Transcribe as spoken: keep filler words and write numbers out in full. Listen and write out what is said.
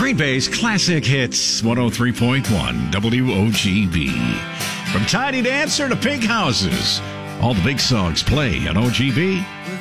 Green Bay's Classic Hits, one oh three point one W O G B. From Tiny Dancer to Pink Houses, all the big songs play on O G B.